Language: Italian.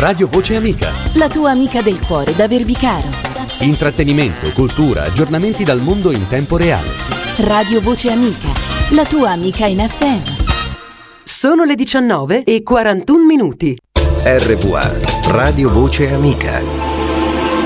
Radio Voce Amica. La tua amica del cuore da Verbicaro. Intrattenimento, cultura, aggiornamenti dal mondo in tempo reale. Radio Voce Amica, la tua amica in FM. Sono le 19:41. RVA, Radio Voce Amica.